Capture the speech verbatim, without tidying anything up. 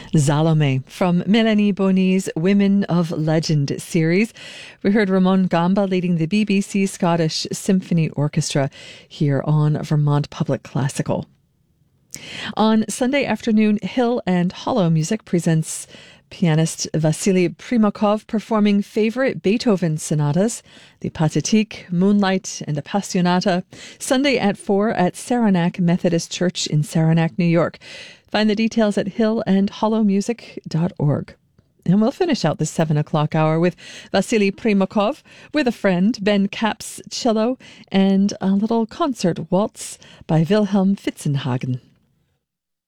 Salome from Melanie Bonny's Women of Legend series. We heard Ramon Gamba leading the B B C Scottish Symphony Orchestra here on Vermont Public Classical. On Sunday afternoon, Hill and Hollow Music presents pianist Vasily Primakov performing favourite Beethoven sonatas, the Pathétique, Moonlight and Appassionata, Sunday at four at Saranac Methodist Church in Saranac, New York. Find the details at hill and hollow music dot org. And we'll finish out the seven o'clock hour with Vasily Primakov, with a friend, Ben Capps cello, and a little concert waltz by Wilhelm Fitzenhagen.